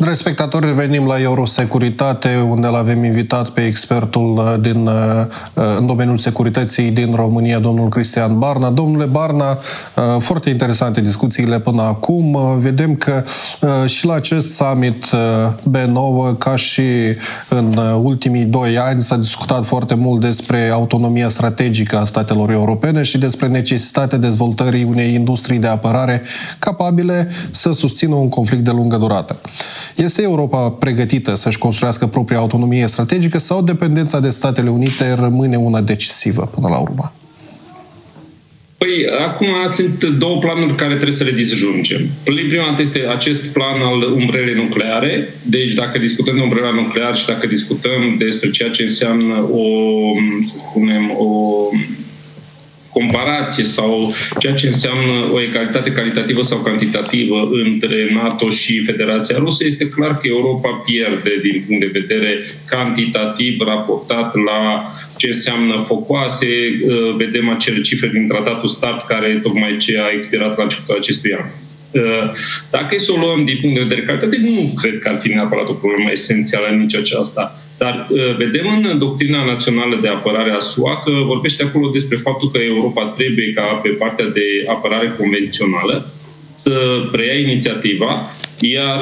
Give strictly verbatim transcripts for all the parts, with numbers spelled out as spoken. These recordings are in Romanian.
Dragi spectatori, revenim la Eurosecuritate, unde l-avem invitat pe expertul din, în domeniul securității din România, domnul Cristian Barna. Domnule Barna, foarte interesante discuțiile până acum. Vedem că și la acest summit B nouă, ca și în ultimii doi ani, s-a discutat foarte mult despre autonomia strategică a statelor europene și despre necesitatea dezvoltării unei industrii de apărare capabile să susțină un conflict de lungă durată. Este Europa pregătită să-și construiască propria autonomie strategică sau dependența de Statele Unite rămâne una decisivă până la urmă? Păi, acum sunt două planuri care trebuie să le disjungem. Prima dată este acest plan al umbrelei nucleare. Deci, dacă discutăm de umbrela nucleară și dacă discutăm despre ceea ce înseamnă o, să spunem, o comparație sau ceea ce înseamnă o egalitate calitativă sau cantitativă între NATO și Federația Rusă, este clar că Europa pierde din punct de vedere cantitativ raportat la ce înseamnă focoase. Vedem acele cifre din tratatul START care tocmai ce a expirat la începutul acestui an. Dacă e să o luăm din punct de vedere calitativ, nu cred că ar fi neapărat o problemă esențială nici aceasta. Dar vedem în doctrina națională de apărare a S U A că vorbește acolo despre faptul că Europa trebuie ca pe partea de apărare convențională să preia inițiativa, iar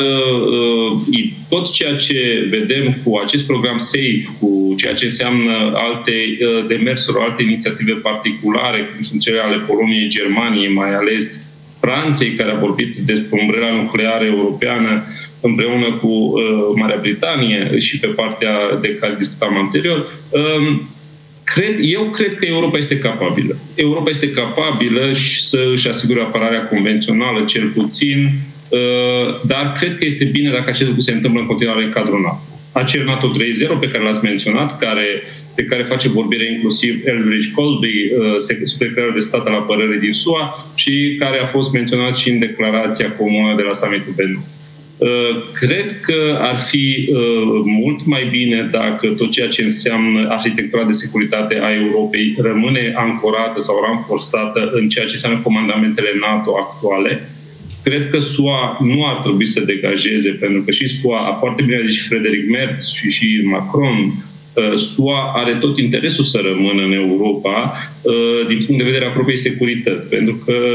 tot ceea ce vedem cu acest program SAFE, cu ceea ce înseamnă alte demersuri, alte inițiative particulare, cum sunt cele ale Poloniei, Germaniei, mai ales Franței, care a vorbit despre umbrela nucleară europeană, împreună cu uh, Marea Britanie și pe partea de care discutam anterior, um, cred, eu cred că Europa este capabilă. Europa este capabilă să își asigure apărarea convențională, cel puțin, uh, dar cred că este bine dacă acest lucru se întâmplă în continuare în cadrul NATO. Acel NATO trei punct zero pe care l-ați menționat, care, pe care face vorbire inclusiv Elbridge Colby, uh, secretarul de stat al apărării din S U A, și care a fost menționat și în declarația comună de la summitul B nouă. Cred că ar fi mult mai bine dacă tot ceea ce înseamnă arhitectura de securitate a Europei rămâne ancorată sau ranforsată în ceea ce înseamnă comandamentele NATO actuale. Cred că S U A nu ar trebui să degajeze, pentru că și S U A, foarte bine a zis și Frederic Merz și, și Macron, S U A are tot interesul să rămână în Europa din punct de vedere a propriei securități, pentru că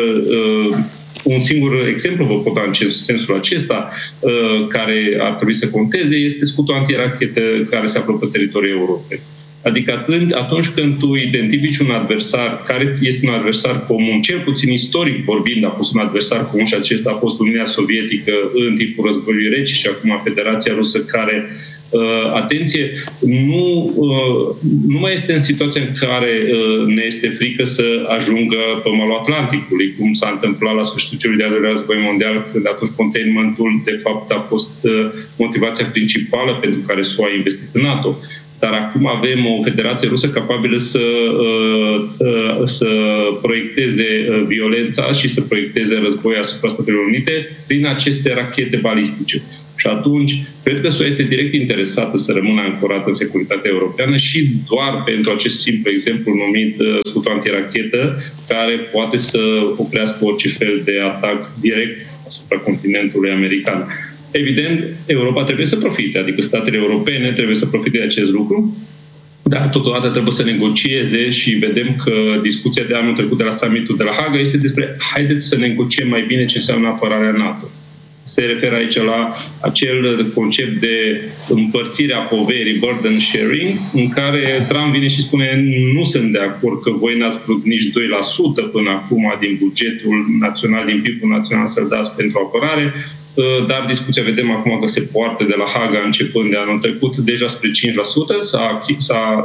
un singur exemplu vă pot da în sensul acesta, care ar trebui să conteze, este scutul antirachetă care se află pe teritoriul Europei. Adică atunci când tu identifici un adversar care este un adversar comun, cel puțin istoric vorbind a fost un adversar comun și acesta a fost Uniunea Sovietică în timpul războiului rece și acum Federația Rusă, care Uh, atenție, nu, uh, nu mai este în situația în care uh, ne este frică să ajungă pe malul Atlanticului, cum s-a întâmplat la sfârșitul celui de-al doilea război mondial, când atunci containmentul de fapt a fost uh, motivația principală pentru care S U A a investit în NATO. Dar acum avem o Federație Rusă capabilă să, uh, uh, să proiecteze uh, violența și să proiecteze război asupra Statelor Unite prin aceste rachete balistice. Și atunci, cred că S U A este direct interesată să rămână ancorată în securitatea europeană și doar pentru acest simplu exemplu numit uh, scutul antirachetă, care poate să oprească orice fel de atac direct asupra continentului american. Evident, Europa trebuie să profite, adică statele europene trebuie să profite de acest lucru, dar totodată trebuie să negocieze și vedem că discuția de anul trecut de la summitul de la Haga este despre haideți să negociem mai bine ce înseamnă apărarea NATO. Se referă aici la acel concept de împărțire a poverii, burden sharing, în care Trump vine și spune nu sunt de acord că voi n-ați vrut nici doi la sută până acum din bugetul național, din P I B-ul național să-l dați pentru apărare, dar discuția vedem acum că se poartă de la Haga începând de anul trecut deja spre cinci la sută, s-a, s-a,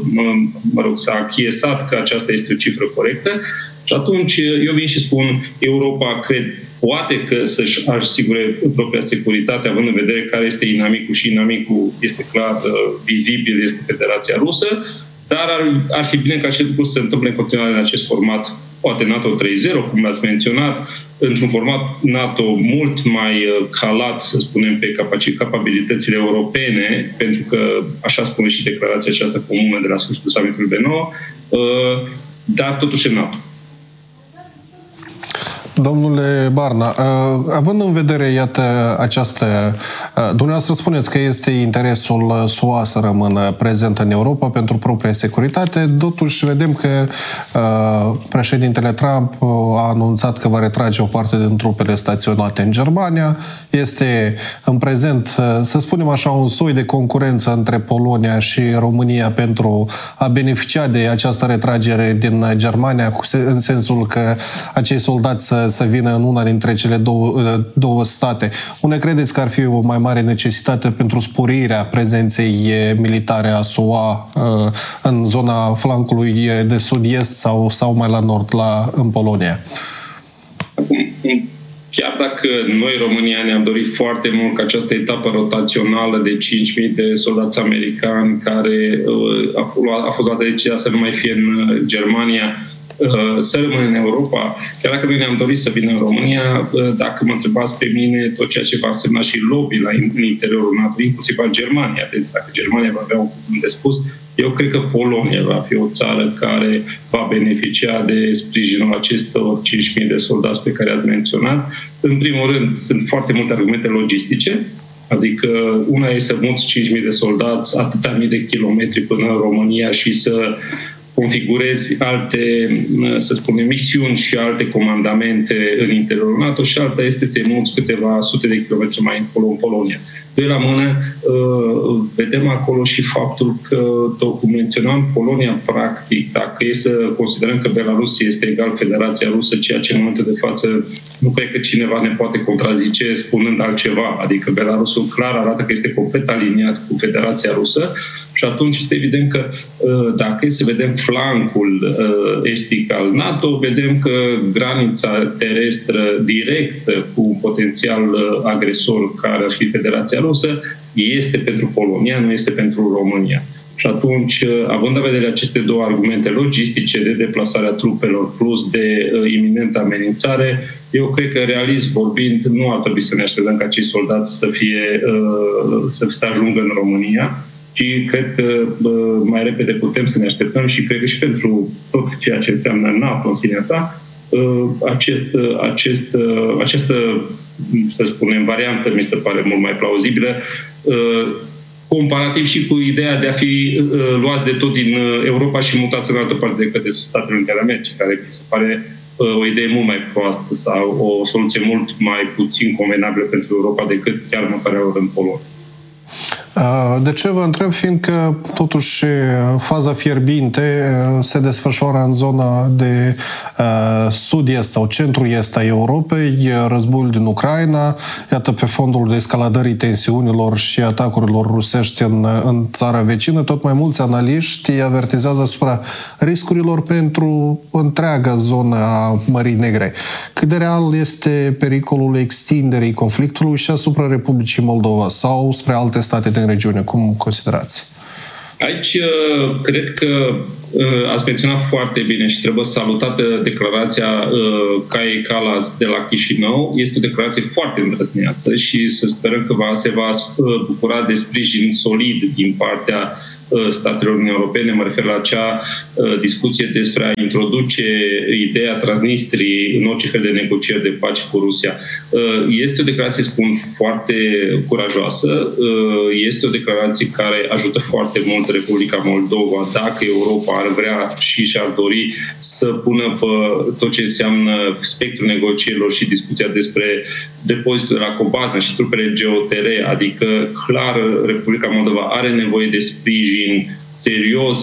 mă rog, s-a achiesat că aceasta este o cifră corectă și atunci eu vin și spun Europa, cred, poate că să-și asigure propria securitate, având în vedere care este inamicul și inamicul este clar vizibil, este Federația Rusă, dar ar, ar fi bine ca acest lucru să se întâmple în continuare în acest format, poate NATO trei punct zero, cum l-ați menționat, într-un format NATO mult mai calat, să spunem, pe capabilitățile europene, pentru că, așa spune și declarația aceasta comună de la sfârșitul summitului B nouă, dar totuși în NATO. Domnule Barna, având în vedere, iată, această... Dumneavoastră spuneți că este interesul S U A să rămână prezent în Europa pentru propria securitate, totuși vedem că președintele Trump a anunțat că va retrage o parte din trupele staționate în Germania. Este în prezent, să spunem așa, un soi de concurență între Polonia și România pentru a beneficia de această retragere din Germania, în sensul că acei soldați să, să vină în una dintre cele două, două state. Unde credeți că ar fi o mai mare necesitate pentru sporirea prezenței militare a S U A în zona flancului de sud-est sau, sau mai la nord, la, în Polonia? Chiar dacă noi, România, ne-am dorit foarte mult ca această etapă rotațională de cinci mii de soldați americani care a fost luată decizia să nu mai fie în Germania, să rămână în Europa, chiar dacă noi ne-am dorit să vină în România, dacă mă întrebați pe mine, tot ceea ce va însemna și lobby la, în interiorul NATO, inclusiv al Germania, deci dacă Germania va avea un cuvânt de spus, eu cred că Polonia va fi o țară care va beneficia de sprijinul acestor cinci mii de soldați pe care ați menționat. În primul rând, sunt foarte multe argumente logistice, adică una e să muți cinci mii de soldați atâtea mii de kilometri până în România și să configurezi alte, să spunem, misiuni și alte comandamente în interiorul NATO și alta este să-i muți câteva sute de kilometri mai încolo în Polonia. De la mână, vedem acolo și faptul că, cum menționam, Polonia, practic, dacă e să considerăm că Belarus este egal Federația Rusă, ceea ce în momentul de față nu cred că cineva ne poate contrazice spunând altceva. Adică Belarusul clar arată că este complet aliniat cu Federația Rusă și atunci este evident că dacă e să vedem flancul estic al NATO, vedem că granița terestră directă cu un potențial agresor care ar fi Federația Rusă este pentru Polonia, nu este pentru România. Și atunci, având în vedere aceste două argumente logistice de deplasarea trupelor plus de uh, iminentă amenințare, eu cred că, realist vorbind, nu ar trebui să ne așteptăm ca acei soldați să fie uh, să se ajungă în România, ci cred că uh, mai repede putem să ne așteptăm și cred că și pentru tot ceea ce înseamnă NATO în sinea sa, uh, acest, uh, acest, uh, această, să spunem, variantă mi se pare mult mai plauzibilă, uh, comparativ și cu ideea de a fi uh, luați de tot din uh, Europa și mutați în altă parte de către Statele Unite ale Americii, care mi se pare uh, o idee mult mai proastă sau o soluție mult mai puțin convenabilă pentru Europa decât chiar mutarea lor în Polonia. De ce vă întreb? Fiindcă, totuși, faza fierbinte se desfășoară în zona de sud-est sau centru-est a Europei, războiul din Ucraina, iată, pe fondul de escaladării tensiunilor și atacurilor rusești în, în țara vecină, tot mai mulți analiști avertizează asupra riscurilor pentru întreaga zonă a Mării Negre. Cât de real este pericolul extinderii conflictului și asupra Republicii Moldova sau spre alte state din regiune? Cum considerați? Aici cred că ați menționat foarte bine și trebuie salutată declarația Kaei Kallas de la Chișinău. Este o declarație foarte îndrăzneață și să sperăm că va, se va bucura de sprijin solid din partea statelor Uniunii Europene. Mă refer la acea discuție despre a introduce ideea Transnistriei în orice fel de negocieri de pace cu Rusia. Este o declarație, spun, foarte curajoasă. Este o declarație care ajută foarte mult Republica Moldova dacă Europa ar vrea și și-ar dori să pună pe tot ce înseamnă spectrul negocierilor și discuția despre depozitul de la Cobazna și trupele G O T R, adică clar Republica Moldova are nevoie de sprijin serios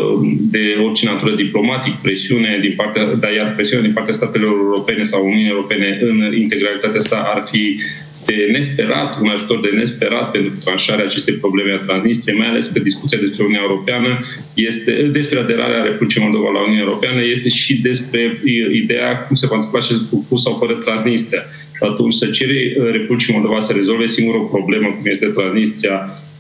de orice natură diplomatic, presiune din partea, dar iar presiunea din partea statelor europene sau Uniunii Europene în integralitatea sa ar fi de nesperat, un ajutor de nesperat pentru tranșarea acestei probleme a Transnistriei, mai ales că discuția despre Uniunea Europeană este, despre aderarea Republicii Moldova la Uniunea Europeană este și despre ideea cum se va întâmpla acest lucru sau fără Transnistria. Și atunci să cere Republicii Moldova să rezolve singură o problemă, cum este Transnistria,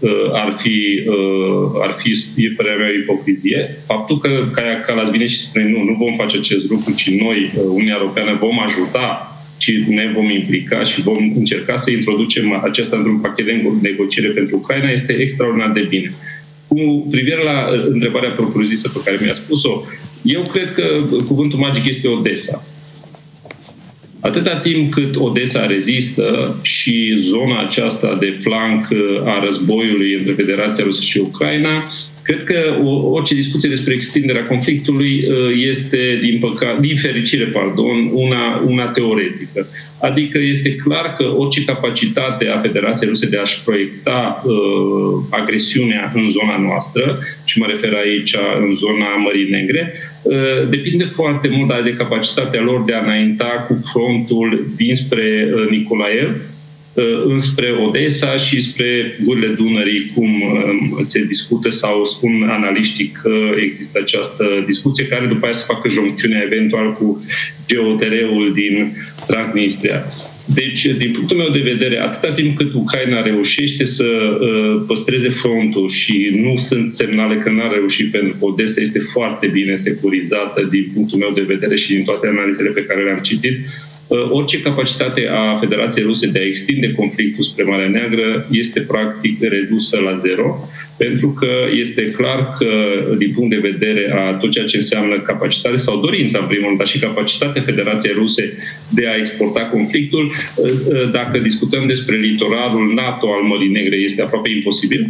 ar fi, ar fi, e părerea mea, ipocrizie. Faptul că Kaia Kallas vine și spune nu, nu vom face acest lucru, ci noi, Uniunea Europeană, vom ajuta și ne vom implica și vom încerca să introducem aceasta într-un pachet de negociere pentru Ucraina, este extraordinar de bine. Cu privire la întrebarea propriu-zisă pe care mi-a spus-o, eu cred că cuvântul magic este Odessa. Atâta timp cât Odessa rezistă și zona aceasta de flanc a războiului între Federația Rusă și Ucraina, cred că orice discuție despre extinderea conflictului este, din, păcat, din fericire, pardon, una, una teoretică. Adică este clar că orice capacitate a Federației Ruse de a-și proiecta uh, agresiunea în zona noastră, și mă refer aici în zona Mării Negre, uh, depinde foarte mult de capacitatea lor de a înainta cu frontul dinspre uh, Nicolaev, înspre Odessa și spre gurile Dunării, cum se discută sau spun analiștii că există această discuție, care după aia să facă joncțiunea eventual cu G O T R-ul din Transnistria. Deci, din punctul meu de vedere, atâta timp cât Ucraina reușește să uh, păstreze frontul și nu sunt semnale că n-a reușit, pentru că Odessa este foarte bine securizată din punctul meu de vedere și din toate analizele pe care le-am citit, orice capacitate a Federației Ruse de a extinde conflictul spre Marea Neagră este practic redusă la zero, pentru că este clar că, din punct de vedere a tot ceea ce înseamnă capacitate sau dorința, în primul rând, dar și capacitatea Federației Ruse de a exporta conflictul, dacă discutăm despre litoralul NATO al Mării Negre, este aproape imposibil.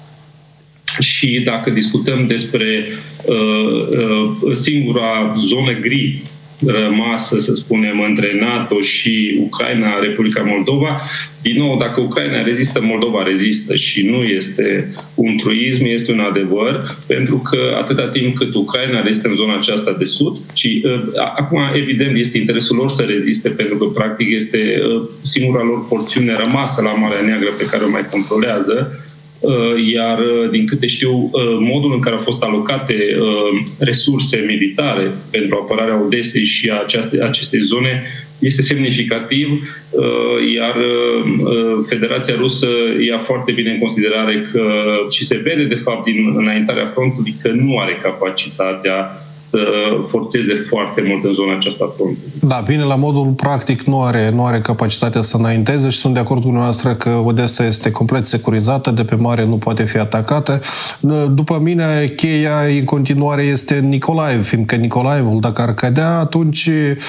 Și dacă discutăm despre uh, uh, singura zonă gri rămasă, să spunem, între NATO și Ucraina, Republica Moldova, din nou, dacă Ucraina rezistă, Moldova rezistă și nu este un truism, este un adevăr, pentru că atâta timp cât Ucraina rezistă în zona aceasta de sud, și uh, acum, evident, este interesul lor să reziste, pentru că, practic, este uh, singura lor porțiune rămasă la Marea Neagră pe care o mai controlează, iar, din câte știu, modul în care au fost alocate resurse militare pentru apărarea Odesei și a acestei zone este semnificativ, iar Federația Rusă ia foarte bine în considerare că, și se vede, de fapt, din înaintarea frontului, că nu are capacitatea să forțeze foarte mult în zona aceasta frontului. Da, bine, la modul practic nu are, nu are capacitatea să înainteze și sunt de acord cu dumneavoastră că Odessa este complet securizată, de pe mare nu poate fi atacată. După mine, cheia în continuare este Nicolaev, fiindcă Nicolaevul, dacă ar cădea, atunci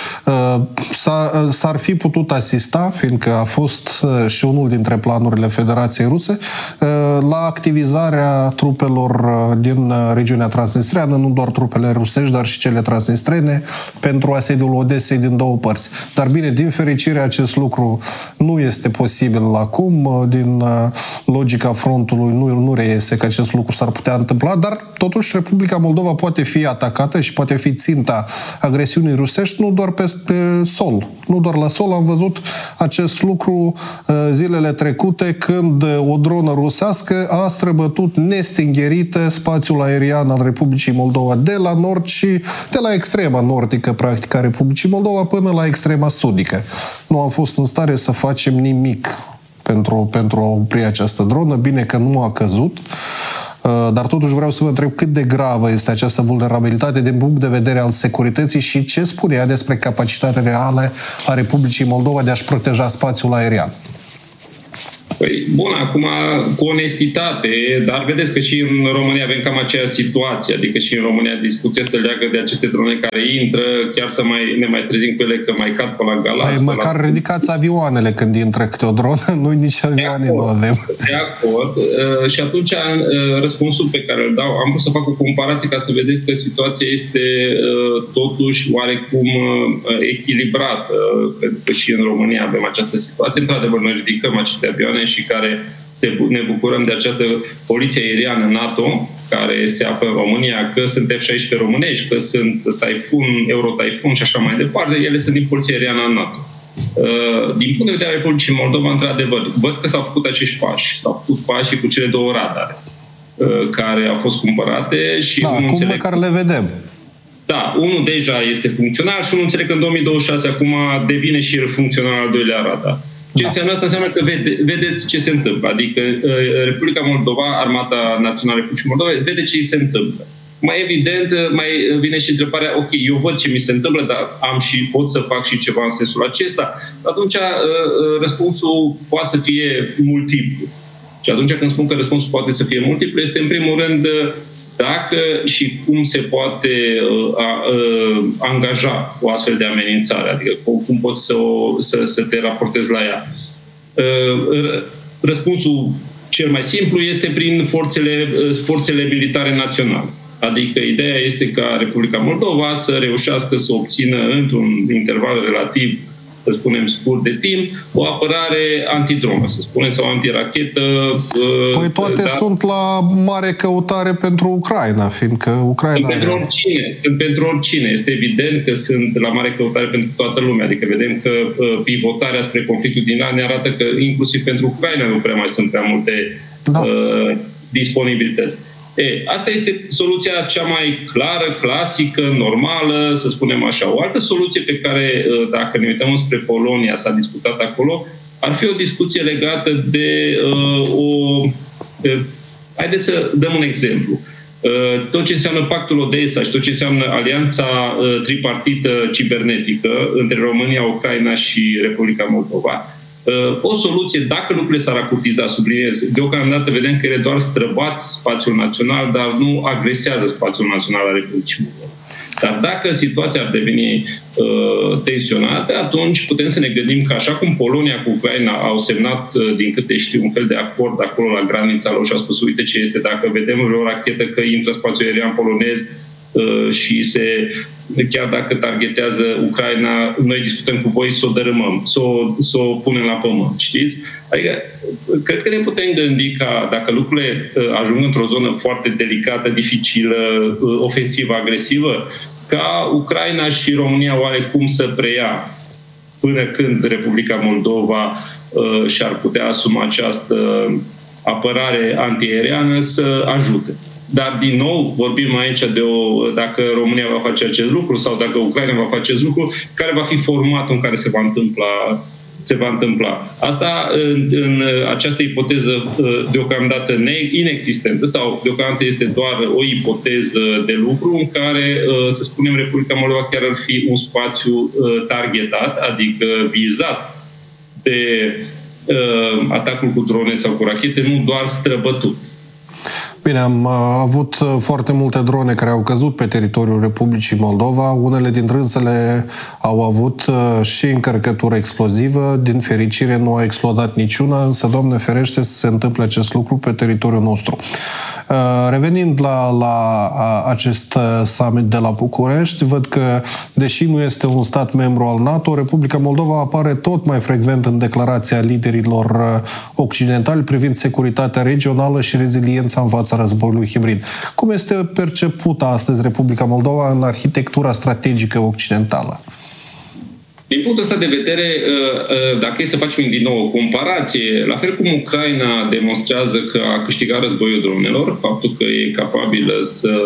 s-ar fi putut asista, fiindcă a fost și unul dintre planurile Federației Ruse, la activizarea trupelor din regiunea transnistreană, nu doar trupele rusești, dar și cele transnistrene, pentru asediul Odesei din două părți. Dar bine, din fericire, acest lucru nu este posibil acum. Din logica frontului nu, nu reiese că acest lucru s-ar putea întâmpla, dar totuși Republica Moldova poate fi atacată și poate fi ținta agresiunii rusești, nu doar pe, pe sol. Nu doar la sol. Am văzut acest lucru zilele trecute, când o dronă rusească a străbătut nestingherită spațiul aerian al Republicii Moldova de la nord și de la extrema nordică, practic, a Republicii Moldova până la extrema sudică. Nu am fost în stare să facem nimic pentru, pentru a opri această dronă. Bine că nu a căzut, dar totuși vreau să vă întreb cât de gravă este această vulnerabilitate din punct de vedere al securității și ce spune ea despre capacitatea reală a Republicii Moldova de a-și proteja spațiul aerian. Păi, bun, acum, cu onestitate, dar vedeți că și în România avem cam aceeași situație, adică și în România discuția se leagă de aceste drone care intră, chiar să mai, ne mai trezim cu ele că mai cad pe la Galați. Păi măcar la... ridicați avioanele când intră câte o dronă, noi nici avioane nu avem. De acord. Uh, și atunci uh, răspunsul pe care îl dau, am vrut să fac o comparație ca să vedeți că situația este uh, totuși oarecum uh, echilibrată, uh, pentru că și în România avem această situație. Într-adevăr, noi ridicăm aceste avioane și care ne bucurăm de această poliție aeriană NATO, care se află în România, că sunt F șaisprezece românești, că sunt Typhoon, Euro-Typhoon și așa mai departe, ele sunt din poliția aeriană NATO. Din punct de vedere al Republicii Moldova, într-adevăr, văd că s-au făcut acești pași. S-au făcut pași cu cele două radare care au fost cumpărate și... Da, acum înțeleg... măcar le vedem. Da, unul deja este funcțional și unul înțeleg că în două mii douăzeci și șase acum devine și el funcțional al doilea radar. Ce da. înseamnă asta? Înseamnă că vede, vedeți ce se întâmplă. Adică Republica Moldova, Armata Națională Republicii Moldova, vede ce îi se întâmplă. Mai evident, mai vine și întrebarea, ok, eu văd ce mi se întâmplă, dar am și pot să fac și ceva în sensul acesta. Atunci răspunsul poate să fie multiplu. Și atunci când spun că răspunsul poate să fie multiplu, este în primul rând dacă și cum se poate uh, uh, angaja o astfel de amenințare, adică cum poți să, o, să, să te raportezi la ea. Uh, răspunsul cel mai simplu este prin forțele, forțele militare naționale. Adică ideea este ca Republica Moldova să reușească să obțină într-un interval relativ, să spunem, scurt de timp, o apărare antidronă, să spunem, sau antirachetă. Păi toate dar... sunt la mare căutare pentru Ucraina, fiindcă Ucraina... Sunt pentru oricine, sunt pentru oricine. Este evident că sunt la mare căutare pentru toată lumea. Adică vedem că pivotarea spre conflictul din Iran ne arată că inclusiv pentru Ucraina nu prea mai sunt prea multe da. uh, disponibilități. E, asta este soluția cea mai clară, clasică, normală, să spunem așa. O altă soluție pe care, dacă ne uităm spre Polonia, s-a discutat acolo, ar fi o discuție legată de uh, o... Uh, haideți să dăm un exemplu. Uh, tot ce înseamnă Pactul Odessa și tot ce înseamnă alianța uh, tripartită cibernetică între România, Ucraina și Republica Moldova. O soluție, dacă lucrurile s-ar acutiza, subliniez, deocamdată vedem că ele doar străbat spațiul național, dar nu agresează spațiul național al Republicii Moldova. Dar dacă situația ar deveni uh, tensionată, atunci putem să ne gândim că așa cum Polonia cu Ucraina au semnat, uh, din câte știu, un fel de acord acolo la granița lor și au spus, uite ce este, dacă vedem o rachetă că intră în spațiul aerian polonez, și se, chiar dacă targetează Ucraina, noi discutăm cu voi să o dărâmăm, să o, să o punem la pământ, știți? Adică, cred că ne putem gândi ca dacă lucrurile ajung într-o zonă foarte delicată, dificilă, ofensivă, agresivă, ca Ucraina și România oarecum să preia până când Republica Moldova și-ar putea asuma această apărare antiaeriană să ajute. Dar, din nou, vorbim aici de o, dacă România va face acest lucru sau dacă Ucraina va face acest lucru, care va fi formatul în care se va întâmpla. Se va întâmpla. Asta în, în această ipoteză deocamdată inexistentă sau deocamdată este doar o ipoteză de lucru în care, să spunem, Republica Moldova chiar ar fi un spațiu targetat, adică vizat de atacul cu drone sau cu rachete, nu doar străbătut. Bine, am avut foarte multe drone care au căzut pe teritoriul Republicii Moldova. Unele dintre însele au avut și încărcătură explozivă. Din fericire nu a explodat niciuna, însă, Doamne ferește, să se întâmple acest lucru pe teritoriul nostru. Revenind la, la acest summit de la București, văd că, deși nu este un stat membru al NATO, Republica Moldova apare tot mai frecvent în declarația liderilor occidentali privind securitatea regională și reziliența în fața războiului hibrid. Cum este percepută astăzi Republica Moldova în arhitectura strategică occidentală? Din punctul ăsta de vedere, dacă e să facem din nou o comparație, la fel cum Ucraina demonstrează că a câștigat războiul dronelor, faptul că e capabilă să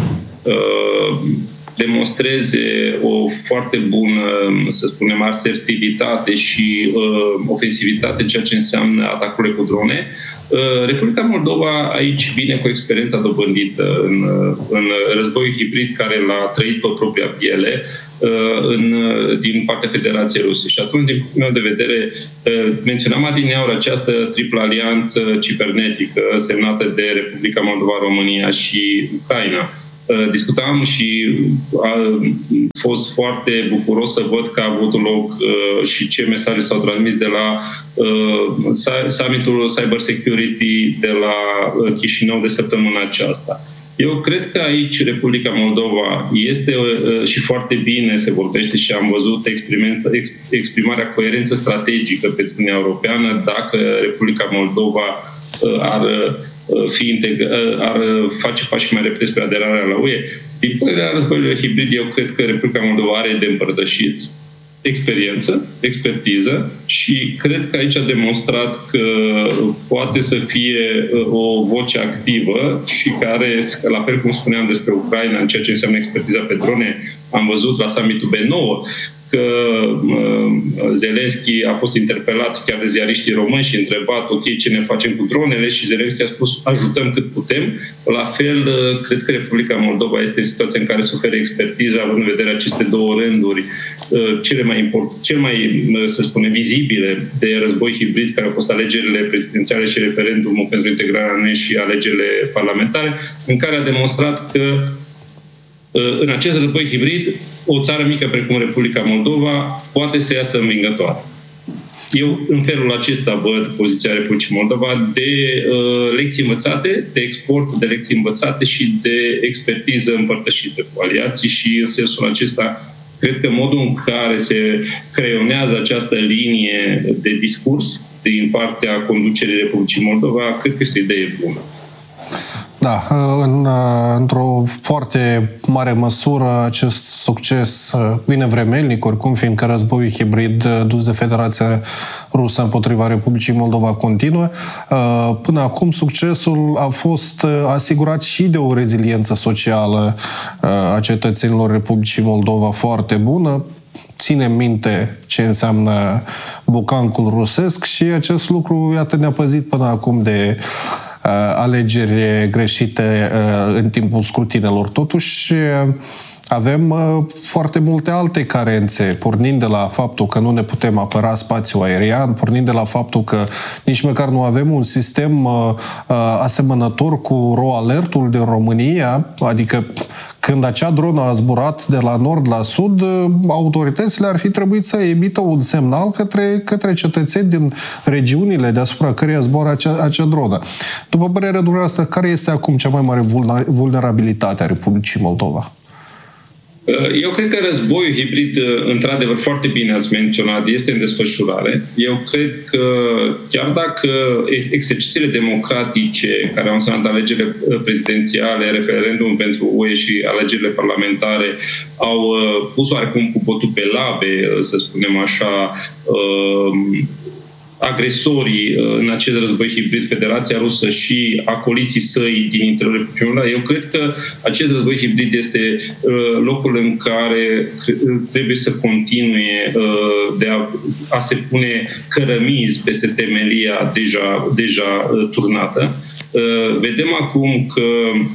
demonstreze o foarte bună, să spunem, asertivitate și ofensivitate în ceea ce înseamnă atacurile cu drone, Republica Moldova aici vine cu experiența dobândită în, în războiul hibrid care l-a trăit pe propria piele în, din partea Federației Ruse. Și atunci, din punctul meu de vedere, menționam adineauri această triplă alianță cibernetică semnată de Republica Moldova, România și Ucraina. Discutam și a fost foarte bucuros să văd că a avut loc și ce mesaje s-au transmis de la summitul Cyber Security de la Chișinău de săptămâna aceasta. Eu cred că aici Republica Moldova este și foarte bine se vorbește și am văzut exprimarea coerență strategică pentru Uniunea Europeană dacă Republica Moldova ar fi integ- ar face pași mai repede spre aderarea la U E. Din punct de vedere al războiului hibrid, eu cred că Republica Moldova are de împărtășit experiență, expertiză și cred că aici a demonstrat că poate să fie o voce activă și care, la fel cum spuneam despre Ucraina, în ceea ce înseamnă expertiza pe drone, am văzut la summitul B nouă, că Zelenski a fost interpelat chiar de ziariștii români și întrebat, ok, ce ne facem cu dronele? Și Zelenski a spus, ajutăm cât putem. La fel, cred că Republica Moldova este în situația în care suferă expertiza, având în vedere aceste două rânduri cele mai import, cel mai, să spunem, vizibile de război hibrid, care au fost alegerile prezidențiale și referendumul pentru integrarea în U E și alegerile parlamentare, în care a demonstrat că în acest război hibrid, o țară mică precum Republica Moldova poate să iasă învingătoare. Eu, în felul acesta, văd poziția Republicii Moldova de uh, lecții învățate, de export de lecții învățate și de expertiză împărtășită cu aliații și, în sensul acesta, cred că modul în care se creionează această linie de discurs din partea conducerii Republicii Moldova, cred că este o idee bună. Da, în, într-o foarte mare măsură acest succes vine vremelnic, oricum, fiindcă războiul hibrid dus de Federația Rusă împotriva Republicii Moldova continuă. Până acum succesul a fost asigurat și de o reziliență socială a cetățenilor Republicii Moldova foarte bună. Ținem minte ce înseamnă bucancul rusesc și acest lucru, iată, ne-a păzit până acum de alegeri greșite în timpul scrutinelor. Totuși, avem foarte multe alte carențe, pornind de la faptul că nu ne putem apăra spațiul aerian, pornind de la faptul că nici măcar nu avem un sistem asemănător cu RoAlertul din România, adică când acea dronă a zburat de la nord la sud, autoritățile ar fi trebuit să emită un semnal către, către cetățeni din regiunile deasupra căreia zboară acea, acea dronă. După părerea dumneavoastră, care este acum cea mai mare vulnerabilitate a Republicii Moldova? Eu cred că războiul hibrid, într-adevăr, foarte bine ați menționat, este în desfășurare. Eu cred că chiar dacă exercițiile democratice care au însemnat alegerile prezidențiale, referendumul pentru U E și alegerile parlamentare au pus oarecum cu botul pe labe, să spunem așa, agresorii în acest război hibrid, Federația Rusă și acoliții săi din interiorul Republicii Moldova, eu cred că acest război hibrid este locul în care trebuie să continue de a, a se pune cărămizi peste temelia deja, deja turnată. Vedem acum că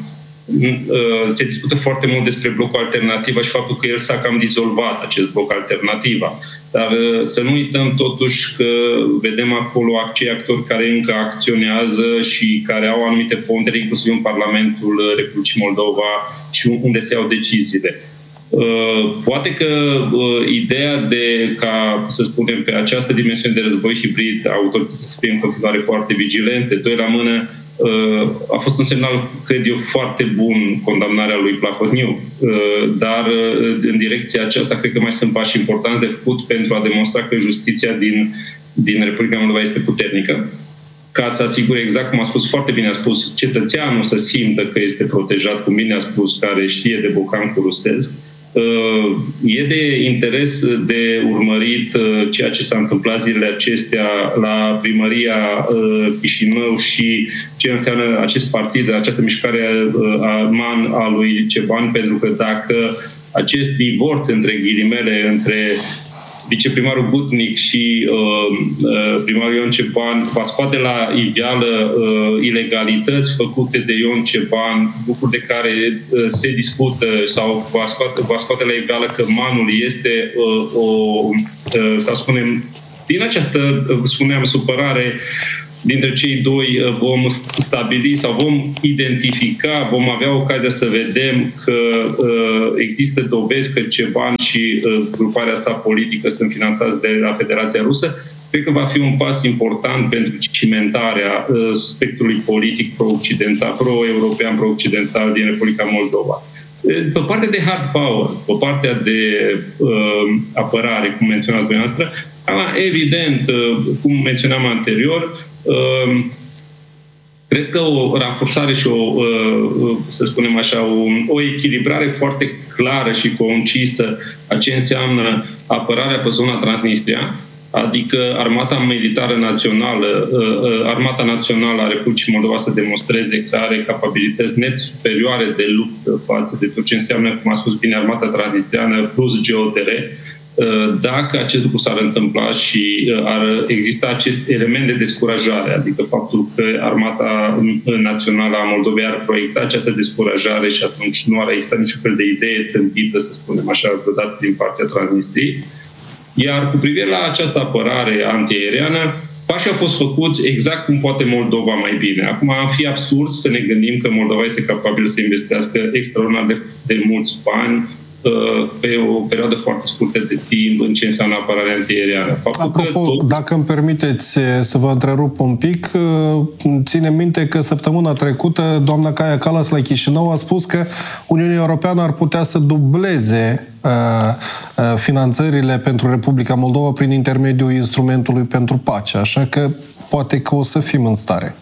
se discută foarte mult despre blocul Alternativa și faptul că el s-a cam dizolvat, acest bloc Alternativa. Dar să nu uităm totuși că vedem acolo acei actori care încă acționează și care au anumite pondere, inclusiv în Parlamentul Republicii Moldova și unde se iau deciziile. Poate că ideea de ca, să spunem, pe această dimensiune de război hibrid, autoritățile să fie în continuare foarte vigilente, doi la mână, a fost un semnal, cred eu, foarte bun condamnarea lui Plahotniuc, dar în direcția aceasta cred că mai sunt pași importanți de făcut pentru a demonstra că justiția din, din Republica Moldova este puternică, ca să asigure, exact cum a spus, foarte bine a spus, cetățeanul să simtă că este protejat, cum bine a spus, care știe de bucancul rusesc. E de interes de urmărit ceea ce s-a întâmplat zilele acestea la primăria Chișinău și ce înseamnă acest partid, această mișcare a man a lui Ceban, pentru că dacă acest divorț, între ghilimele, între viceprimarul Butnic și uh, uh, primarul Ion Ceban va scoate la iveală uh, ilegalități făcute de Ion Ceban, lucruri de care uh, se discută, sau va scoate, va scoate la iveală că manul este uh, o, uh, să spunem, din această, uh, spuneam, supărare dintre cei doi vom stabili sau vom identifica, vom avea ocazia să vedem că uh, există dovezi că Ceban și uh, gruparea sa politică sunt finanțați de la Federația Rusă. Cred că va fi un pas important pentru cimentarea uh, spectrului politic pro-occidental, pro-european, pro-occidental din Republica Moldova. Pe partea de hard power, pe partea de uh, apărare, cum menționați dumneavoastră, evident, uh, cum menționam anterior, Uh, cred că o ranforsare și o, uh, să spunem așa, o, o echilibrare foarte clară și concisă a ce înseamnă apărarea pe zona Transnistria, adică Armata Militară Națională, uh, Armata Națională a Republicii Moldova să demonstreze că are capabilități net superioare de luptă față de tot ce înseamnă, cum a spus bine, Armata Transnistriană plus G O D R, Dacă acest lucru s-ar întâmpla și ar exista acest element de descurajare, adică faptul că Armata Națională a Moldovei ar proiecta această descurajare și atunci nu ar exista niciun fel de idee tâmpită, să spunem așa, vreodată din partea Transnistriei. Iar cu privire la această apărare antiaeriană, pașii au fost făcuți exact cum poate Moldova mai bine. Acum am fi absurd să ne gândim că Moldova este capabilă să investească extraordinar de, de mulți bani pe o perioadă foarte scurtă de timp în ce înseamnă apărarea antiaeriană. Apropo, tot... dacă îmi permiteți să vă întrerup un pic, ține minte că săptămâna trecută doamna Kaja Kallas la Chișinău a spus că Uniunea Europeană ar putea să dubleze uh, uh, finanțările pentru Republica Moldova prin intermediul instrumentului pentru pace, așa că poate că o să fim în stare.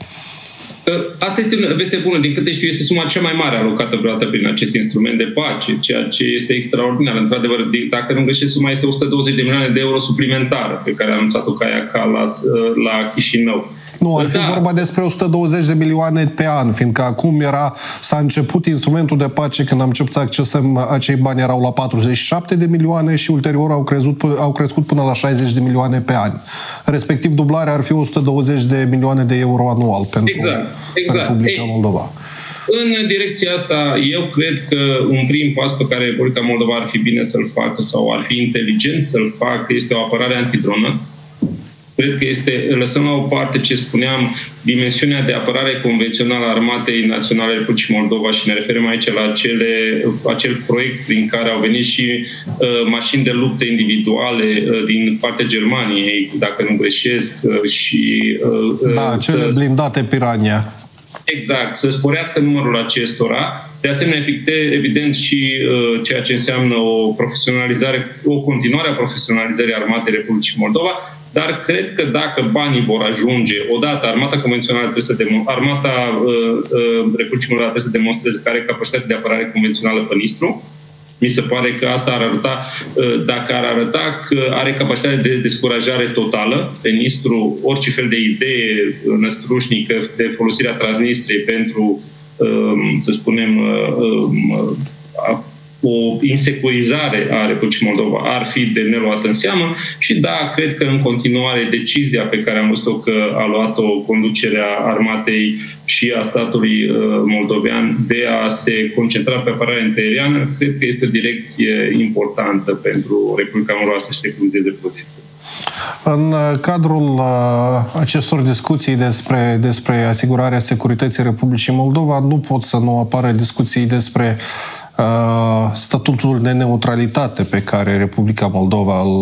Asta este o veste bună. Din câte știu, este suma cea mai mare alocată vreodată prin acest instrument de pace, ceea ce este extraordinar. Într-adevăr, dacă nu greșesc, suma este o sută douăzeci de milioane de euro suplimentară pe care a anunțat-o Kaja Kallas la Chișinău. Nu, ar fi da. vorba despre o sută douăzeci de milioane pe an, fiindcă acum era, s-a început instrumentul de pace, când am început să accesăm, acei bani erau la patruzeci și șapte de milioane și ulterior au crescut, au crescut până la șaizeci de milioane pe an. Respectiv, dublarea ar fi o sută douăzeci de milioane de euro anual pentru exact, exact. Republica Ei, Moldova. În direcția asta, eu cred că un prim pas pe care Republica Moldova ar fi bine să-l facă sau ar fi inteligent să-l facă este o apărare antidronă. Cred că este, lăsăm la o parte ce spuneam, dimensiunea de apărare convențională a Armatei Naționale Republicii Moldova și ne referim aici la acele, acel proiect din care au venit și uh, mașini de luptă individuale uh, din partea Germaniei, dacă nu greșesc, uh, și... Uh, da, uh, cele blindate Piranha. Exact, să sporească numărul acestora. De asemenea, evident și uh, ceea ce înseamnă o profesionalizare, o continuare a profesionalizării Armatei Republicii Moldova. Dar cred că dacă banii vor ajunge, odată Armata Convențională trebuie să demo- Armata uh, uh, Republicii Moldova trebuie să demonstreze că are capacitate de apărare convențională pe Nistru. Mi se pare că asta ar arăta, uh, dacă ar arăta că are capacitate de descurajare totală pe Nistru, orice fel de idee năstrușnică de folosirea Transnistriei pentru, uh, să spunem, uh, uh, o insecurizare a Republicii Moldova ar fi de neluat în seamă și da, cred că în continuare decizia pe care am văzut-o că a luat-o conducerea armatei și a statului moldovean de a se concentra pe apărarea antiaeriană, cred că este o direcție importantă pentru Republica Moldova să-și recunoaște poziția. În cadrul acestor discuții despre, despre asigurarea securității Republicii Moldova, nu pot să nu apară discuții despre uh, statutul de neutralitate pe care Republica Moldova îl,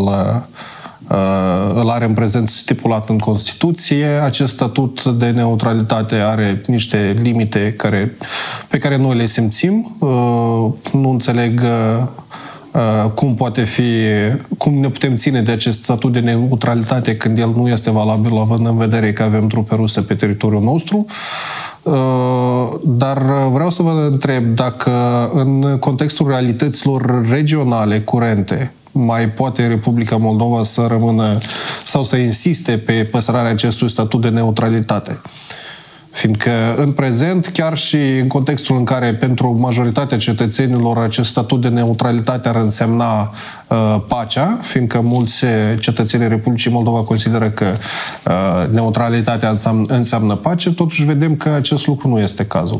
uh, îl are în prezent stipulat în Constituție. Acest statut de neutralitate are niște limite care, pe care noi le simțim. Uh, nu înțeleg... Uh, cum poate fi, cum ne putem ține de acest statut de neutralitate când el nu este valabil, având în vedere că avem trupe ruse pe teritoriul nostru. Dar vreau să vă întreb dacă în contextul realităților regionale curente mai poate Republica Moldova să rămână sau să insiste pe păstrarea acestui statut de neutralitate. Fiindcă în prezent, chiar și în contextul în care pentru majoritatea cetățenilor acest statut de neutralitate ar însemna uh, pacea, fiindcă mulți cetățenii Republicii Moldova consideră că uh, neutralitatea înseamnă, înseamnă pace, totuși vedem că acest lucru nu este cazul.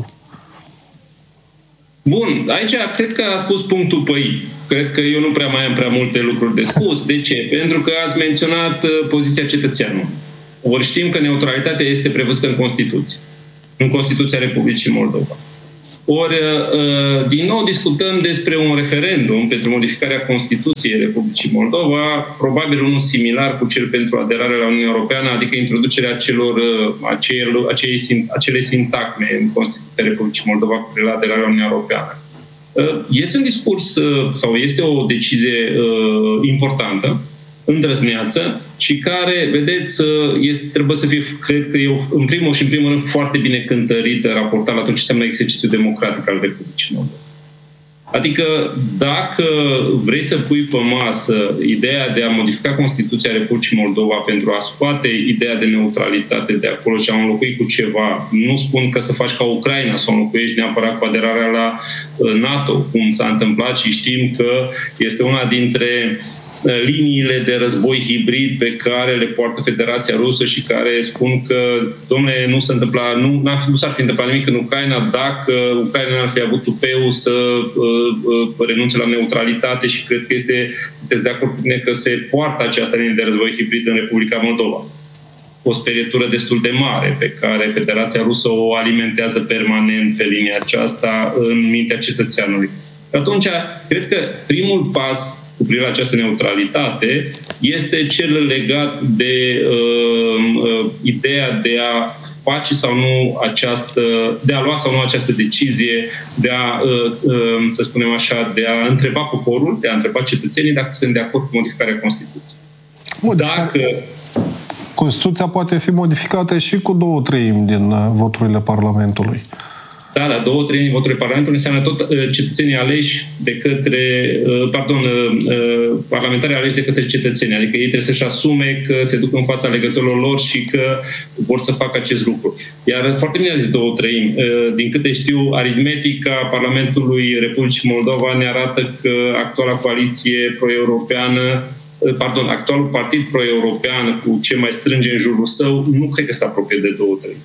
Bun, aici cred că a spus punctul pe I. Cred că eu nu prea mai am prea multe lucruri de spus. De ce? Pentru că ați menționat uh, poziția cetățeanului. Ori știm că neutralitatea este prevăzută în Constituție, în Constituția Republicii Moldova. Ori, din nou, discutăm despre un referendum pentru modificarea Constituției Republicii Moldova, probabil unul similar cu cel pentru aderarea la Uniunea Europeană, adică introducerea celor, acele, acele sintagme în Constituția Republicii Moldova cu privire la aderarea la Uniunea Europeană. Este un discurs sau este o decizie importantă, îndrăzneață și care, vedeți, este, trebuie să fie, cred că eu, în primul și în primul rând, foarte bine cântărită, raportat la tot ce înseamnă exercițiul democratic al Republicii Moldova. Adică, dacă vrei să pui pe masă ideea de a modifica Constituția Republicii Moldova pentru a scoate ideea de neutralitate de acolo și a înlocui cu ceva, nu spun că să faci ca Ucraina, să o înlocuiești neapărat cu aderarea la NATO, cum s-a întâmplat și știm că este una dintre liniile de război hibrid pe care le poartă Federația Rusă și care spun că, domnule, nu se întâmpla, nu, nu s-ar fi întâmplat nimic în Ucraina dacă Ucraina ar fi avut tupeul să uh, uh, renunțe la neutralitate și cred că este, sunteți de acord cu mine că se poartă această linie de război hibrid în Republica Moldova. O sperietură destul de mare pe care Federația Rusă o alimentează permanent pe linia aceasta în mintea cetățeanului. Atunci, cred că primul pas cu privire la această neutralitate este cel legat de uh, uh, ideea de a face sau nu această, de a lua sau nu această decizie, de a, uh, uh, să spunem așa, de a întreba poporul, de a întreba cetățenii dacă sunt de acord cu modificarea Constituției. Modificare. Dacă Constituția poate fi modificată și cu două treimi din voturile Parlamentului. Da, da, două treimi din voturile Parlamentului înseamnă tot uh, cetățenii aleși de către, uh, pardon, uh, parlamentarii aleși de către cetățeni. Adică ei trebuie să-și asume că se duc în fața alegătorilor lor și că vor să facă acest lucru. Iar foarte bine a zis două treimi. Uh, din câte știu, aritmetica Parlamentului Republicii Moldova ne arată că actuala coaliție pro-europeană, pardon, actualul partid pro-european cu ce mai strânge în jurul său, nu cred că se apropie de două treimi.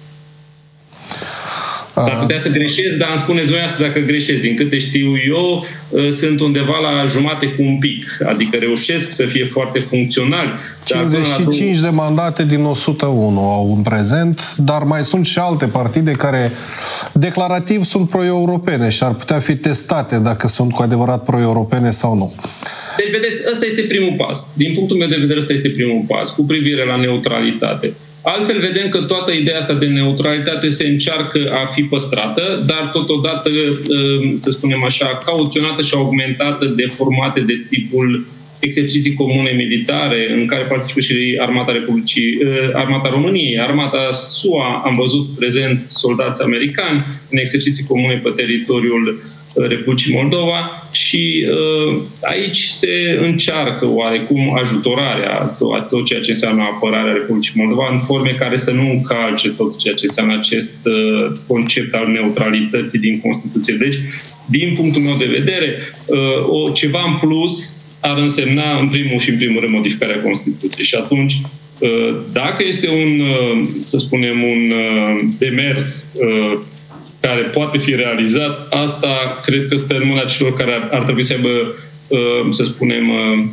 S-ar putea să greșesc, dar îmi spuneți dumneavoastră dacă greșesc. Din câte știu eu, sunt undeva la jumate cu un pic. Adică reușesc să fie foarte funcționali. cincizeci și cinci de mandate din o sută unu au în prezent, dar mai sunt și alte partide care declarativ sunt pro-europene și ar putea fi testate dacă sunt cu adevărat pro-europene sau nu. Deci, vedeți, ăsta este primul pas. Din punctul meu de vedere, ăsta este primul pas cu privire la neutralitate. Altfel, vedem că toată ideea asta de neutralitate se încearcă a fi păstrată, dar totodată, să spunem așa, cauționată și augmentată de formate de tipul exerciții comune militare, în care participă și Armata Republicii, Armata României, Armata S U A, am văzut prezent soldați americani în exerciții comune pe teritoriul Republicii Moldova și uh, aici se încearcă oarecum ajutorarea a tot ceea ce înseamnă apărarea Republicii Moldova în forme care să nu încalce tot ceea ce înseamnă acest uh, concept al neutralității din Constituție. Deci, din punctul meu de vedere, uh, o, ceva în plus ar însemna în primul și în primul rând modificarea Constituției. Și atunci, uh, dacă este un, uh, să spunem, un uh, demers uh, care poate fi realizat, asta cred că stă în mâna celor care ar, ar trebui să aibă, să spunem,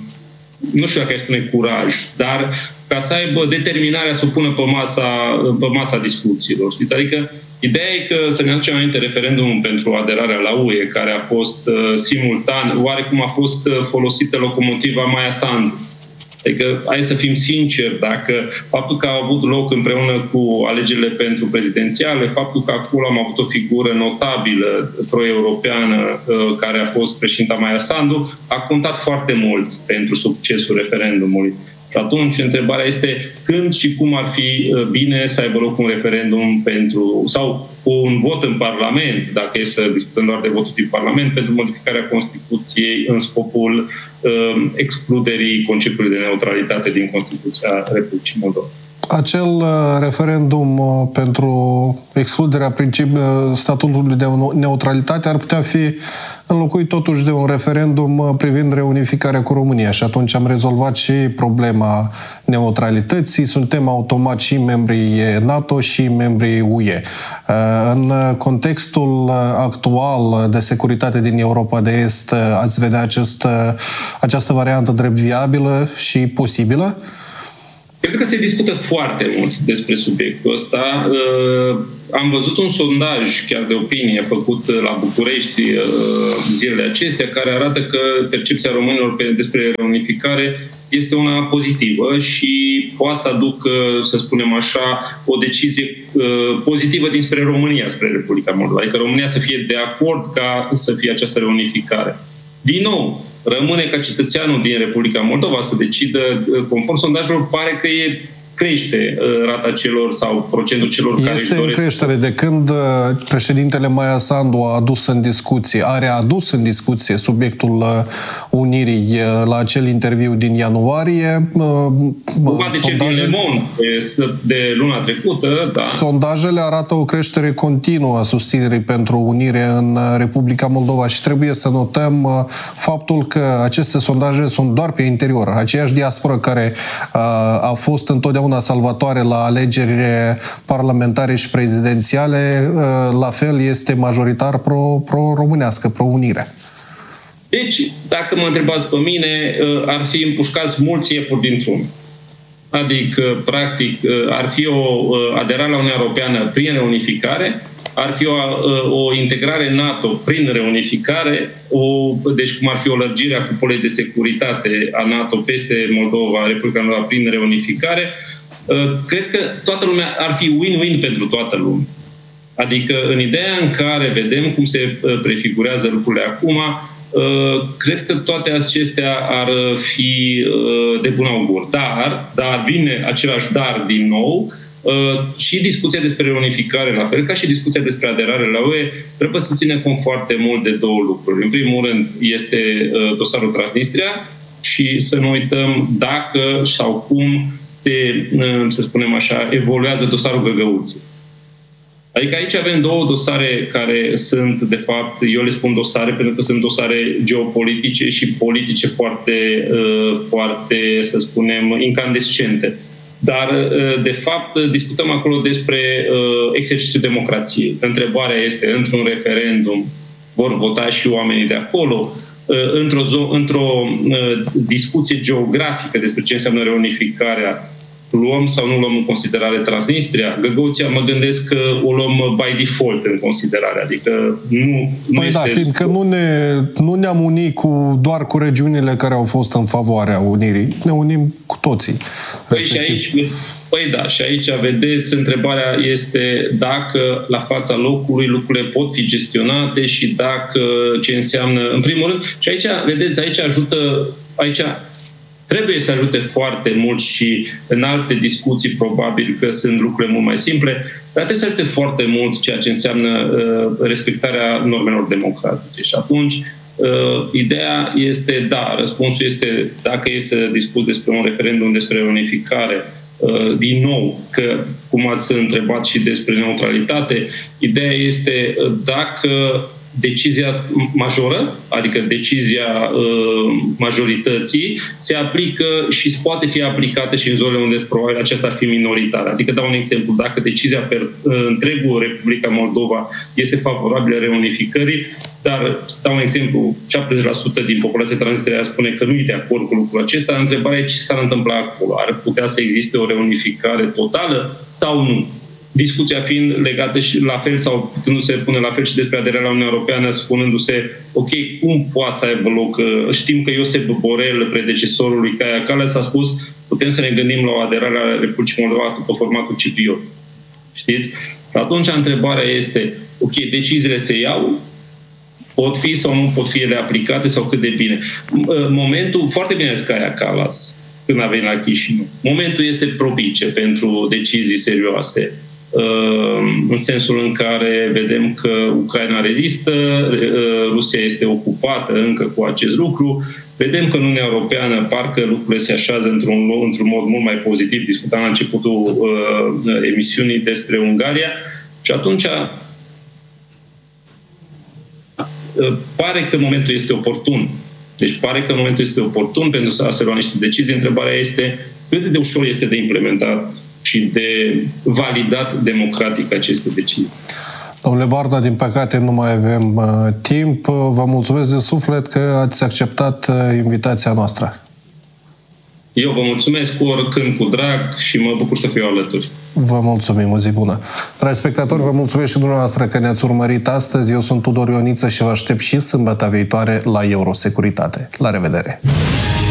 nu știu dacă aș spune curaj, dar ca să aibă determinarea să o pună pe masa, pe masa discuțiilor. Știți? Adică ideea e că să ne aducem aminte referendumul pentru aderarea la U E, care a fost simultan, oarecum a fost folosită locomotiva Maia Sandu. Adică, hai să fim sinceri, dacă faptul că au avut loc împreună cu alegerile pentru prezidențiale, faptul că acolo am avut o figură notabilă pro-europeană care a fost președinta Maia Sandu, a contat foarte mult pentru succesul referendumului. Și atunci, întrebarea este când și cum ar fi bine să aibă loc un referendum pentru, sau un vot în Parlament, dacă e să discutăm doar de votul din Parlament, pentru modificarea Constituției în scopul uh, excluderii conceptului de neutralitate din Constituția Republicii Moldova. Acel referendum pentru excluderea statutului de neutralitate ar putea fi înlocuit totuși de un referendum privind reunificarea cu România și atunci am rezolvat și problema neutralității. Suntem automat și membrii NATO și membrii U E. În contextul actual de securitate din Europa de Est, ați vedea acest, această variantă drept viabilă și posibilă? Cred că se discută foarte mult despre subiectul ăsta. Am văzut un sondaj, chiar de opinie, făcut la București zilele acestea, care arată că percepția românilor despre reunificare este una pozitivă și poate să aducă, să spunem așa, o decizie pozitivă dinspre România, spre Republica Moldova. Adică România să fie de acord ca să fie această reunificare. Din nou, rămâne ca cetățeanul din Republica Moldova să decidă, conform sondajelor, pare că e crește rata celor sau procentul celor care își Este doresc. în creștere. De când președintele Maia Sandu a adus în discuție, are adus în discuție subiectul unirii la acel interviu din ianuarie. Vorba de cel din Le Monde de luna trecută, da. Sondajele arată o creștere continuă a susținerii pentru unire în Republica Moldova și trebuie să notăm faptul că aceste sondaje sunt doar pe interior. Aceeași diasporă care a fost întotdeauna salvatoare la alegeri parlamentare și prezidențiale, la fel este majoritar pro, pro-românească, pro-unire. Deci, dacă mă întrebați pe mine, ar fi împușcați mulți iepuri dintr-un. Adică, practic, ar fi o aderare la Uniunea Europeană prin reunificare, ar fi o, o integrare NATO prin reunificare, o, deci cum ar fi o lărgire a cupolei de securitate a NATO peste Moldova, Republica Moldova prin reunificare. Cred că toată lumea ar fi win-win pentru toată lumea. Adică în ideea în care vedem cum se prefigurează lucrurile acum, cred că toate acestea ar fi de bun augur. Dar, dar vine același dar din nou, și discuția despre reunificare, la fel ca și discuția despre aderare la U E, trebuie să ținem cont foarte mult de două lucruri. În primul rând este dosarul Transnistria și să nu uităm dacă sau cum se, să spunem așa, evoluează dosarul Găgăuțiu. Adică aici avem două dosare care sunt, de fapt, eu le spun dosare pentru că sunt dosare geopolitice și politice foarte, foarte, să spunem, incandescente. Dar, de fapt, discutăm acolo despre exercițiul democrației. Întrebarea este, într-un referendum vor vota și oamenii de acolo? Într-o, într-o discuție geografică despre ce înseamnă reunificarea, luăm sau nu luăm în considerare Transnistria? Găgăuția mă gândesc că o luăm by default în considerare, adică nu, nu păi este... da, fiindcă nu, ne, nu ne-am unit cu, doar cu regiunile care au fost în favoarea unirii, ne unim cu toții. Păi și aici, păi da, și aici, vedeți, întrebarea este dacă la fața locului lucrurile pot fi gestionate și dacă ce înseamnă, în primul rând, și aici, vedeți, aici ajută, aici trebuie să ajute foarte mult și în alte discuții probabil că sunt lucrurile mult mai simple, dar trebuie să ajute foarte mult ceea ce înseamnă uh, respectarea normelor democratice. Și atunci, uh, ideea este, da, răspunsul este, dacă e să discuți despre un referendum despre unificare, uh, din nou, că, cum ați întrebat și despre neutralitate, ideea este uh, dacă decizia majoră, adică decizia uh, majorității, se aplică și poate fi aplicată și în zonele unde probabil aceasta ar fi minoritară. Adică dau un exemplu, dacă decizia per uh, întregul Republica Moldova este favorabilă reunificării, dar dau un exemplu, șaptezeci la sută din populația Transnistriei spune că nu e de acord cu lucrul acesta, întrebarea e ce s-ar întâmpla acolo. Ar putea să existe o reunificare totală sau nu? Discuția fiind legată și la fel sau putându-se pune la fel și despre aderarea la Uniunea Europeană, spunându-se, ok, cum poate să aibă loc? Știm că Iosep Borel, predecesorul lui Kaia Kallas, a spus, putem să ne gândim la o aderare la Republicii Moldova după formatul cipriot. Știți? Atunci întrebarea este, ok, deciziile se iau, pot fi sau nu pot fi ele aplicate sau cât de bine. Momentul, foarte bine zis Kaia Kallas, când a venit la Chișinău, momentul este propice pentru decizii serioase. În sensul în care vedem că Ucraina rezistă, Rusia este ocupată încă cu acest lucru, vedem că în Uniunea Europeană parcă lucrurile se așează într-un, într-un mod mult mai pozitiv. Discutam la începutul uh, emisiunii despre Ungaria și atunci uh, pare că momentul este oportun. Deci pare că momentul este oportun pentru a se lua niște decizii. Întrebarea este cât de ușor este de implementat și de validat democratic aceste decizii. Domnule Barna, din păcate nu mai avem uh, timp. Vă mulțumesc de suflet că ați acceptat uh, invitația noastră. Eu vă mulțumesc oricând cu drag și mă bucur să fiu alături. Vă mulțumim, o zi bună. Dragi spectatori, vă mulțumesc și dumneavoastră că ne-ați urmărit astăzi. Eu sunt Tudor Ioniță și vă aștept și sâmbătă viitoare la Eurosecuritate. La revedere!